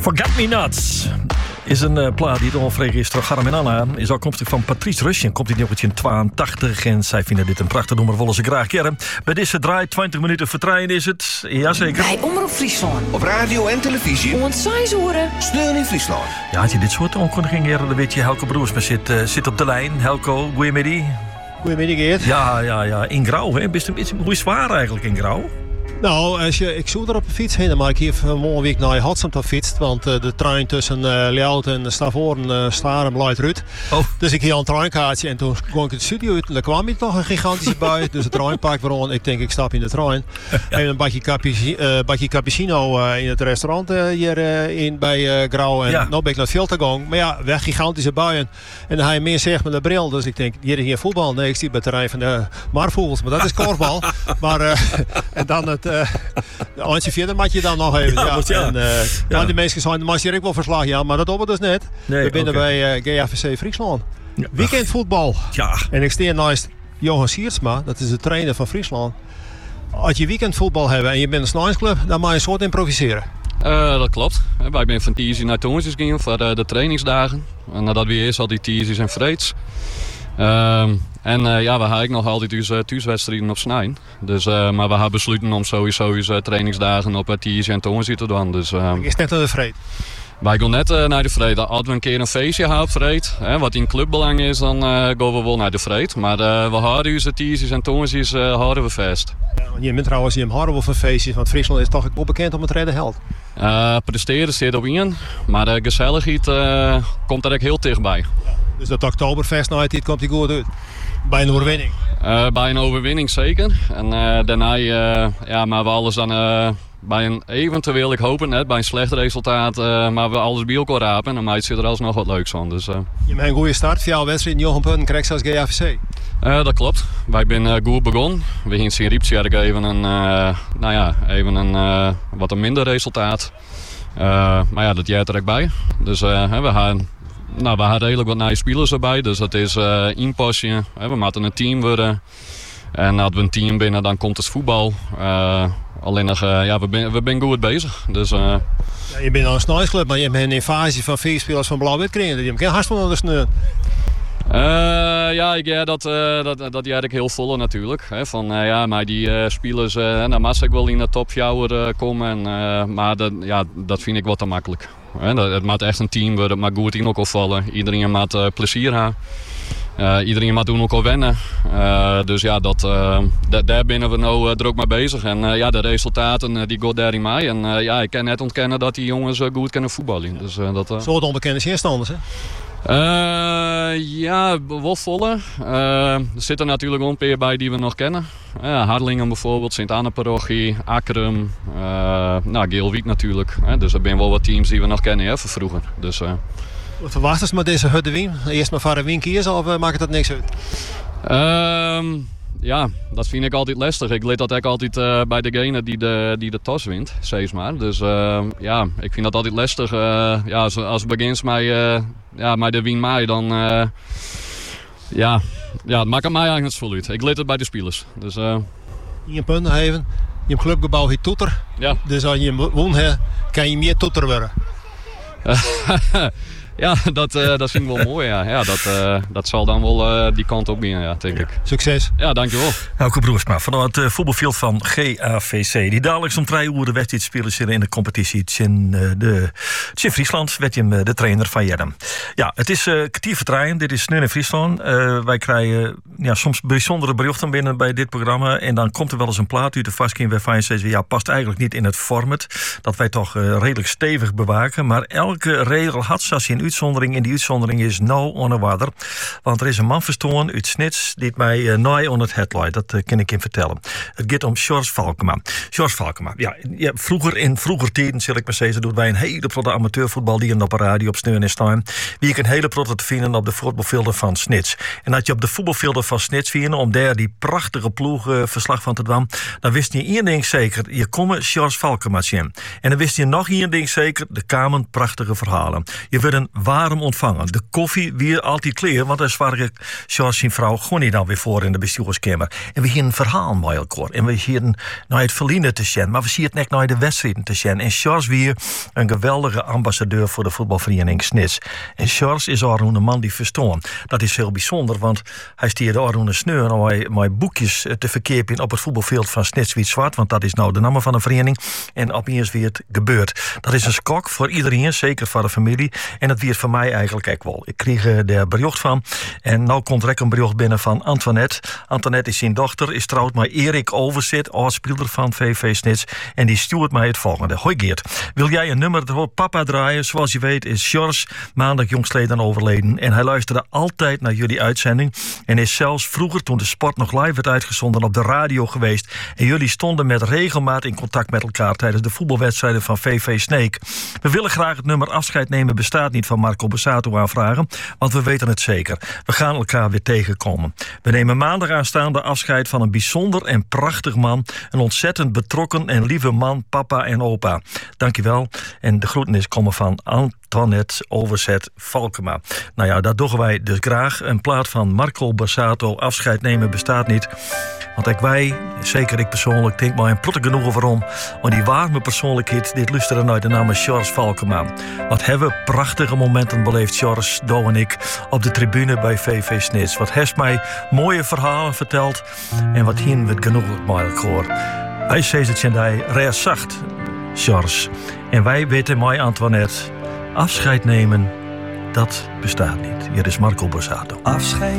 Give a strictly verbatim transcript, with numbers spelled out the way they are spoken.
Forget Me Not is een uh, plaat die het onvregen is door Harm en Anna. Is afkomstig van Patrice Rushen. Komt in negentien tweeëntachtig en zij vinden dit een prachtig nummer. Willen ze graag keren. Bij deze draai, twintig minuten vertraien is het. Jazeker. Bij Omroep Friesland. Op radio en televisie. Om zes uur. Steun in Friesland. Ja, had je dit soort aankondigingen, dan weet je Helco Broersma zit, uh, zit op de lijn. Helco, goeiemiddag. Goeiemiddag, Geert. Ja, ja, ja. In Grauw, hè. Best een beetje hoe zwaar eigenlijk in Grauw? Nou, als je, ik zoek er op de fiets heen, maar ik hier vanmorgen week naar Hatsum gefietst. Want uh, de trein tussen uh, Ljout en Stavoren uh, staat hem luid uit. Oh. Dus ik hier een treinkaartje en toen kwam ik de studio uit. En daar kwam hier toch een gigantische bui. Dus de trein pak waarom. Ik denk, ik stap in de trein. Ja. En een bakje, capuci- uh, bakje cappuccino uh, in het restaurant uh, hier uh, in, bij uh, Grauw. En ja. nu ben ik naar het veld gegaan. Maar ja, weg gigantische buien. En dan ga je meer zeggen met de bril. Dus ik denk, hier hier voetbal. Nee, ik zie bij het terrein van de Marvogels. Maar dat is korfbal. maar uh, en dan het... Uh, De eindje vierde maak je dan nog even. Ja, ja. ja. En, uh, ja. Nou, die mensen zijn de match hier ook wel verslag, ja, maar dat doen we dus net. Nee, we binnen okay. bij uh, G A V C Friesland. Ja. Weekendvoetbal. Ja. En ik sta naast Johan Siersma, dat is de trainer van Friesland. Als je weekendvoetbal hebt en je bent een snijdsclub, dan mag je een soort improviseren. Uh, dat klopt. Wij zijn van Tizi naar Toonsjes gegaan voor uh, de trainingsdagen. En nadat we eerst al die Tizi's en Vreeds. Um, en uh, ja, we hebben nog altijd onze thuiswedstrijden op Snijn. Dus, uh, maar we hebben besloten om sowieso onze trainingsdagen op Tizi en Toonsjes te doen. Dus, uh, ik is net naar de Vreed. wij gaan net uh, naar de Vreed. Als we een keer een feestje hebben op Vreed, hè, wat in clubbelang is, dan uh, gaan we wel naar de Vreed. Maar uh, we houden onze Tizi's en Toonsjes uh, houden we vast. Ja, je bent trouwens hier houden van feestjes, want Friesland is toch ook bekend om het redden held. Uh, presteren zit op in, maar de gezelligheid uh, komt er ook heel dichtbij. Ja, dus dat Oktoberfest nou, dit komt die goed uit. Bij een overwinning. Uh, bij een overwinning zeker. En uh, daarna, uh, ja, maar we alles dan uh, bij een eventueel, ik hoop het net, bij een slecht resultaat, uh, maar we alles bij elkaar rapen. En dan maakt zit er alsnog wat leuks aan. Dus, uh. Je hebt een goede start. Voor jouw wedstrijd in Johan Punten krijg je als G A V C. Uh, dat klopt. Wij zijn uh, goed begonnen. We gingen in Sint-Riepsjerk even een, uh, nou ja, even een uh, wat een minder resultaat. Uh, maar ja, dat jij er ook bij. Dus uh, we gaan. Nou, we hadden redelijk wat nieuwe spelers erbij, dus dat is uh, inpasje. We moeten een team worden. En als we een team binnen, dan komt het voetbal. Uh, alleen nog, uh, ja, we zijn we ben goed bezig. Dus, uh... ja, je bent al een snijdsclub, maar je hebt een invasie van vier spelers van Blauw-Wit gekregen. Je hebt geen hartstikke ondersteunen. Uh, ja, ik, ja, dat, uh, dat, dat jij ik heel volle natuurlijk. Hè, van, uh, ja, maar die uh, spelers, uh, nou, mag ik wel in de top vier uh, komen. En, uh, maar dat, ja, dat vind ik wat te makkelijk. Hè, dat, het moet echt een team worden, maar goed in elkaar vallen. Iedereen moet uh, plezier hebben. Uh, iedereen moet doen elkaar wennen. Uh, dus ja, dat, uh, d- daar zijn we nou uh, druk mee bezig. En uh, ja, de resultaten uh, die gaan daar in mij. En uh, ja, ik kan net ontkennen dat die jongens uh, goed kunnen voetballen. Dus, uh, dat, uh... Zo het onbekende tegenstanders, hè? Uh, ja, wel volle. Uh, er zitten natuurlijk ook een paar bij die we nog kennen. Uh, Harlingen bijvoorbeeld, Sint-Anna-parochie, Akkerum, uh, nou, Geelwiek natuurlijk. Uh, dus er zijn wel wat teams die we nog kennen hè, van vroeger. Dus, uh... Wat verwacht is met deze hudde wien? Eerst maar voor een wien kiezen of uh, maakt het dat niks uit? Uh, ja, dat vind ik altijd lastig. Ik leed dat ook altijd uh, bij degene die de, die de tos wint, steeds maar. Dus uh, ja, ik vind dat altijd lastig. Uh, ja, als, als het begint met, uh, ja, met de wien mij, dan... Uh, ja, ja, het maakt mij eigenlijk het voluit. Ik leed het bij de spelers. Dus, uh... Hier een punt nog even. Je hebt clubgebouw hier toeter. Ja. Dus als je woont hebt, kan je meer toeter worden. Ja, dat, uh, dat vind ik wel mooi. Ja. Ja, dat, uh, dat zal dan wel uh, die kant op gaan, ja, denk ik. Succes. Ja, dankjewel. Helco Broersma van het uh, voetbalveld van G A V C. Die dadelijk om drie uur de wedstrijd spelen in de competitie. In uh, de in Friesland werd je uh, de trainer van Jerem. Ja, het is uh, kwartier vertraaien. Dit is nu in Friesland. Uh, wij krijgen ja, soms bijzondere berichten binnen bij dit programma. En dan komt er wel eens een plaat uit de vastkin waarvan je zegt, ja, past eigenlijk niet in het format. Dat wij toch uh, redelijk stevig bewaken. Maar elke regel had zelfs een uitzondering. En die uitzondering is nou on the water. Want er is een man verstoren uit Snits die het mij uh, naai on het headlight. Dat uh, kan ik je vertellen. Het gaat om Sjors Valkema. Sjors Valkema. Ja, ja, vroeger in vroeger tijden, zal ik maar zeggen, doet wij een hele grote amateurvoetbal die op de radio op Steun en Stein. Wie ik een hele grote te vinden op de voetbalvelden van Snits. En dat je op de voetbalvelden van Snits vinden om daar die prachtige ploeg uh, verslag van te doen, dan wist je één ding zeker. Je komt Sjors Valkema zien. En dan wist je nog één ding zeker. Er kwamen prachtige verhalen. Je wordt een warm ontvangen. De koffie weer altijd kleer, want daar zwaar ik George zijn vrouw gewoon niet dan weer voor in de bestuurskamer. En we hier een verhaal met elkaar. En we hier naar het verliezen te zien, maar we zien het net naar de wedstrijden te zien. En George weer een geweldige ambassadeur voor de voetbalvereniging Snits. En George is al een man die verstaan. Dat is heel bijzonder, want hij stierde al een sneur om mijn boekjes te verkeerpen op het voetbalveld van Snits Wit Zwart, want dat is nou de naam van de vereniging. En opeens weer het gebeurt. Dat is een skok voor iedereen, zeker voor de familie. En dat weer voor mij eigenlijk ook wel. Ik kreeg er de bericht van. En nou komt er ook een bericht binnen van Antoinette. Antoinette is zijn dochter, is trouwd met Erik Overzit, oud-speler van V V Snits. En die stuurt mij het volgende. Hoi Geert, wil jij een nummer door papa draaien? Zoals je weet is George maandag jongstleden overleden. En hij luisterde altijd naar jullie uitzending. En is zelfs vroeger, toen de sport nog live werd uitgezonden, op de radio geweest. En jullie stonden met regelmaat in contact met elkaar tijdens de voetbalwedstrijden van V V Sneek. We willen graag het nummer Afscheid nemen bestaat niet van Marco Borsato aanvragen, want we weten het zeker. We gaan elkaar weer tegenkomen. We nemen maandag aanstaande afscheid van een bijzonder en prachtig man. Een ontzettend betrokken en lieve man, papa en opa. Dankjewel. En de groetenis komen van Antoinette Overzet Valkema. Nou ja, dat doen wij dus graag. Een plaat van Marco Borsato, Afscheid nemen bestaat niet. Want ik wij, zeker ik persoonlijk, denk maar een plotte genoegen waarom. Want die warme persoonlijkheid, dit luisteren naar de naam George Valkema. Wat hebben we prachtige momenten beleefd, George, Do en ik, op de tribune bij V V Snits. Wat heeft mij mooie verhalen verteld. En wat hier werd genoeg met elkaar. Wij zeggen het jij recht zacht, George. En wij weten mij, Antoinette, afscheid nemen, dat bestaat niet. Hier is Marco Borsato. Afscheid